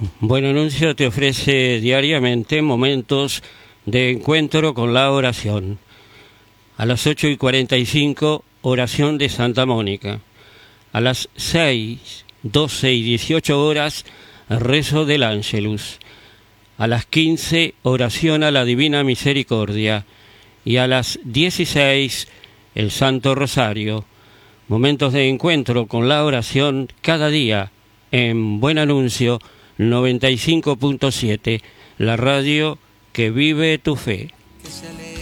Buen Anuncio te ofrece diariamente momentos de encuentro con la oración. A las 8:45, oración de Santa Mónica. A las 6, 12 y 18 horas, rezo del Ángelus. A las 15, oración a la Divina Misericordia. Y a las 16, el Santo Rosario. Momentos de encuentro con la oración cada día en Buen Anuncio 95.7, la radio que vive tu fe.